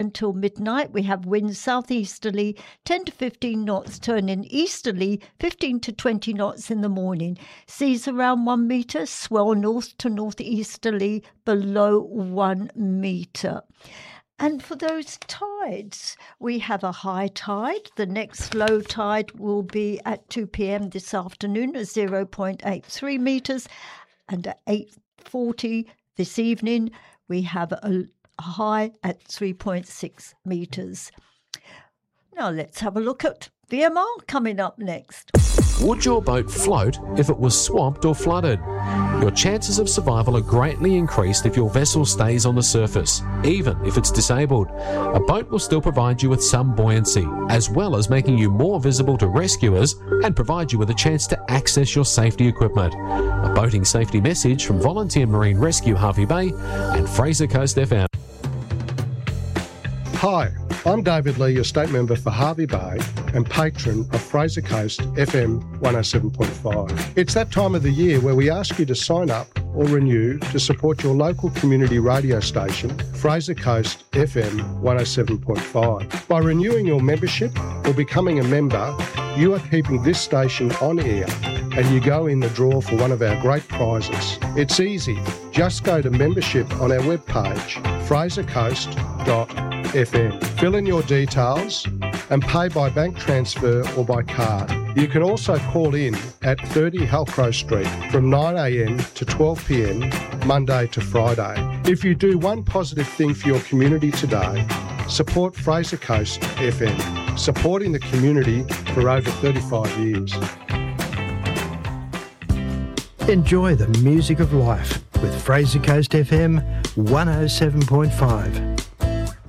until midnight. We have winds southeasterly 10 to 15 knots, turning easterly 15 to 20 knots in the morning. Seas around 1 metre, swell north to northeasterly below 1 metre. And for those tides, we have a high tide. The next low tide will be at 2 p.m. this afternoon at 0.83 metres. And at 8:40 this evening, we have a high at 3.6 metres. Now let's have a look at VMR coming up next. Would your boat float if it was swamped or flooded? Your chances of survival are greatly increased if your vessel stays on the surface, even if it's disabled. A boat will still provide you with some buoyancy, as well as making you more visible to rescuers and provide you with a chance to access your safety equipment. A boating safety message from Volunteer Marine Rescue Harvey Bay and Fraser Coast FM. Hi, I'm David Lee, your state member for Harvey Bay and patron of Fraser Coast FM 107.5. It's that time of the year where we ask you to sign up or renew to support your local community radio station, Fraser Coast FM 107.5. By renewing your membership or becoming a member, you are keeping this station on air and you go in the draw for one of our great prizes. It's easy. Just go to membership on our webpage, frasercoast.FM. Fill in your details and pay by bank transfer or by card. You can also call in at 30 Halcrow Street from 9am to 12pm, Monday to Friday. If you do one positive thing for your community today, support Fraser Coast FM, supporting the community for over 35 years. Enjoy the music of life with Fraser Coast FM 107.5.